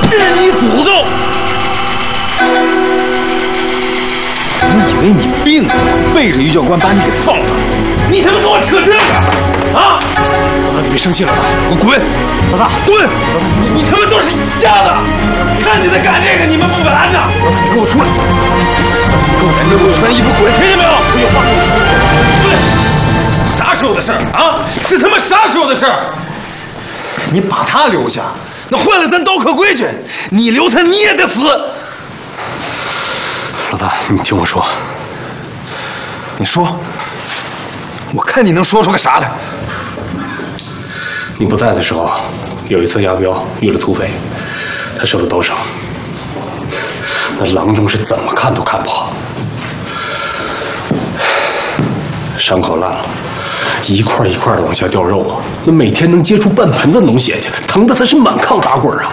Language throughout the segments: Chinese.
日你祖宗！我以为你病了，背着于教官把你给放了，你他妈给我扯这个啊！ 老大，你别生气了，老大， 给我滚！ 老大， 滚！你他妈都是瞎子！看你在干这个，你们不拦着！ 老大，你给我出来！ 给我穿衣服滚！听见没有？ 我有话跟你说。 滚！啥时候的事儿啊？这他妈啥时候的事儿？你把他留下，那坏了咱刀客规矩。你留他，你也得死。 老大，你听我说。 你说，我看你能说出个啥来。 你不在的时候，有一次押镖遇了土匪，他受了刀伤。那郎中是怎么看都看不好，伤口烂了，一块一块的往下掉肉啊！那每天能接触半盆的脓血去，疼得他是满炕打滚啊！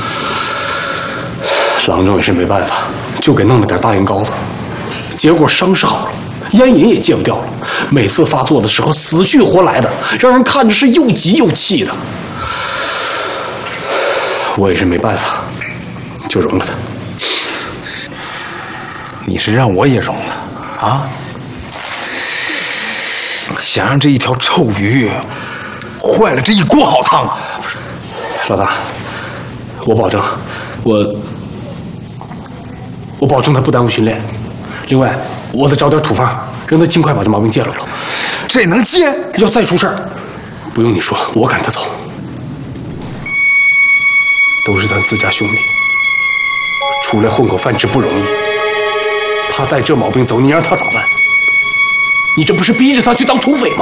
郎中也是没办法，就给弄了点大烟膏子，结果伤势好了，烟瘾也戒不掉了。每次发作的时候死去活来的，让人看着是又急又气的。我也是没办法，就容了他。 你是让我也容了啊？想让这一条臭鱼坏了这一锅好汤啊！不是， 老大，我保证，我保证他不耽误训练。另外，我再找点土方，让他尽快把这毛病戒了。 这能戒？ 要再出事儿，不用你说，我赶他走。都是咱自家兄弟，出来混口饭吃不容易。他带这毛病走，你让他咋办？你这不是逼着他去当土匪吗？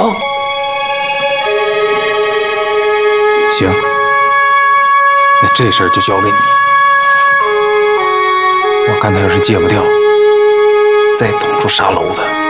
行，那这事儿就交给你。我看他要是戒不掉，再捅出沙篓子。